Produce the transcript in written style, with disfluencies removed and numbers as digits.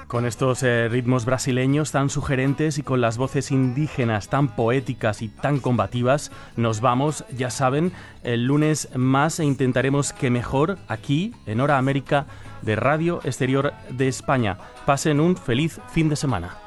Con estos ritmos brasileños tan sugerentes y con las voces indígenas tan poéticas y tan combativas, nos vamos, ya saben, el lunes más e intentaremos que mejor aquí, en Hora América, de Radio Exterior de España. Pasen un feliz fin de semana.